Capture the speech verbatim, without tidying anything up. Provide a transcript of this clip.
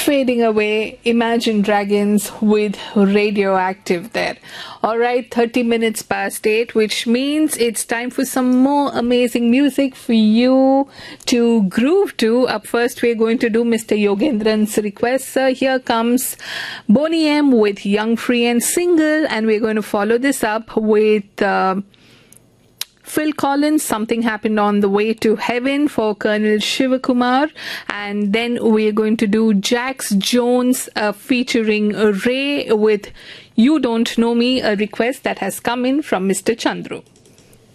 Fading away, Imagine Dragons with Radioactive there. Alright, thirty minutes past eight, which means it's time for some more amazing music for you to groove to. Up first, we're going to do Mister Yogendran's request. So here comes Boney M with Young, Free and Single, and we're going to follow this up with Uh, Phil Collins, Something Happened on the Way to Heaven for Colonel Shivakumar, and then we're going to do Jax Jones uh, featuring Ray with You Don't Know Me, a request that has come in from Mister Chandru.